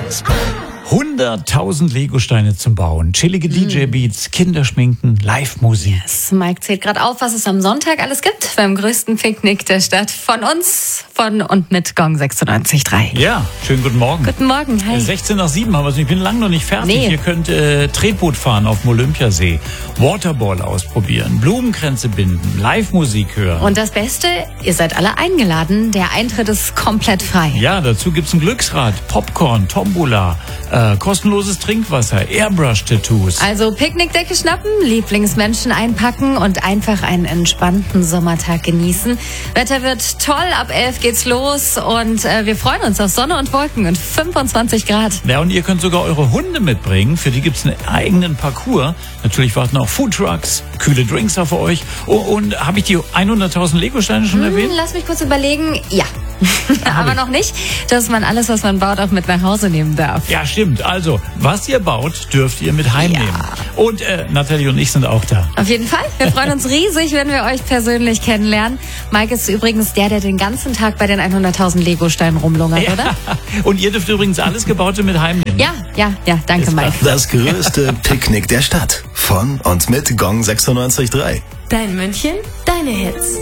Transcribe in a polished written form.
100.000 Legosteine zum Bauen, chillige DJ-Beats, Kinderschminken, Live-Musik. Yes. Mike zählt gerade auf, was es am Sonntag alles gibt beim größten Picknick der Stadt. Von uns, von und mit Gong 96.3. Ja, schönen guten Morgen. Guten Morgen, hi. 16 nach 7 haben wir es. Ich bin lange noch nicht fertig. Nee. Ihr könnt Tretboot fahren auf dem Olympiasee, Waterball ausprobieren, Blumenkränze binden, Live-Musik hören. Und das Beste, ihr seid alle eingeladen. Der Eintritt ist komplett frei. Ja, dazu gibt's ein Glücksrad, Popcorn, Tombola, kostenloses Trinkwasser, Airbrush-Tattoos. Also Picknickdecke schnappen, Lieblingsmenschen einpacken und einfach einen entspannten Sommertag genießen. Wetter wird toll, ab 11 geht's los und wir freuen uns auf Sonne und Wolken und 25 Grad. Ja, und ihr könnt sogar eure Hunde mitbringen. Für die gibt's einen eigenen Parcours. Natürlich warten auch Foodtrucks, kühle Drinks auf euch. Und habe ich die 100.000 Legosteine schon erwähnt? Lass mich kurz überlegen. Ja. Aber noch nicht, dass man alles, was man baut, auch mit nach Hause nehmen darf. Ja, stimmt. Also, was ihr baut, dürft ihr mit heimnehmen. Ja. Und Nathalie und ich sind auch da. Auf jeden Fall. Wir freuen uns riesig, wenn wir euch persönlich kennenlernen. Mike ist übrigens der den ganzen Tag bei den 100.000 Legosteinen rumlungert, oder? Und ihr dürft übrigens alles Gebaute mit heimnehmen. Ja, danke, Mike. Das größte Picknick der Stadt. Von und mit Gong 96.3. Dein München, deine Hits.